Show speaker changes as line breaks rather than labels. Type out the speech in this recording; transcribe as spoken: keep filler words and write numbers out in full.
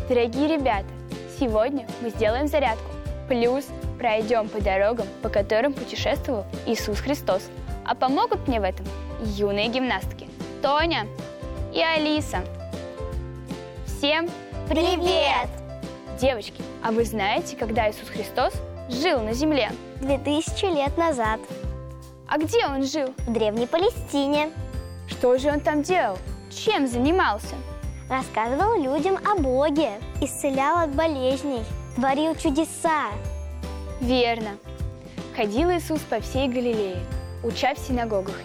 Дорогие ребята, сегодня мы сделаем зарядку, плюс пройдем по дорогам, по которым путешествовал Иисус Христос. А помогут мне в этом юные гимнастки Тоня и Алиса. Всем
Привет!
Девочки, а вы знаете, когда Иисус Христос жил на земле?
Две тысячи лет назад
А где он жил?
в Древней Палестине.
Что же он там делал? Чем занимался?
Рассказывал людям о Боге, исцелял от болезней, творил чудеса.
Верно. Ходил Иисус по всей Галилее, уча в синагогах